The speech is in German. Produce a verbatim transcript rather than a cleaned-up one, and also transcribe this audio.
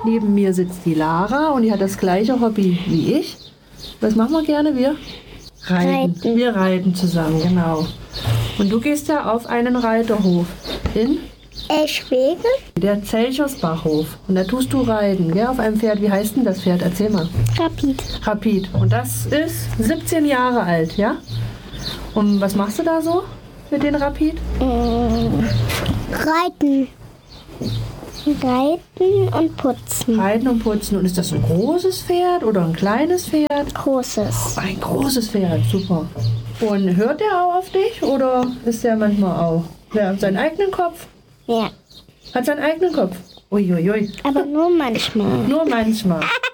Neben mir sitzt die Lara und die hat das gleiche Hobby wie ich. Was machen wir gerne? Wir reiten. Reiten. Wir reiten zusammen, genau. Und du gehst ja auf einen Reiterhof in Eschwege. der Zelchersbachhof. Und da tust du reiten, gell, auf einem Pferd. Wie heißt denn das Pferd? Erzähl mal. Rapid. Rapid. Und das ist siebzehn Jahre alt, ja? Und was machst du da so mit den Rapid? Mm, Reiten. Reiten und putzen. Reiten und putzen. Und ist das ein großes Pferd oder ein kleines Pferd? Großes. Ein großes Pferd, super. Und hört der auch auf dich oder ist der manchmal auch? Der hat seinen eigenen Kopf? Ja. Hat seinen eigenen Kopf? Uiuiui. Aber nur manchmal. Nur manchmal.